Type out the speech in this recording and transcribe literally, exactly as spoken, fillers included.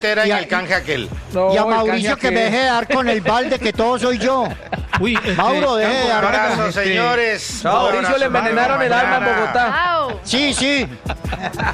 Era Y en a- el canje aquel. No, y a el Mauricio canje que me aquel. deje de dar con el balde, que todo soy yo. Uy, este, Mauro, deje de Un dar. abrazo, este- señores. Mauricio Un abrazo, le envenenaron el alma en mañana. Bogotá. Chao. Sí, sí.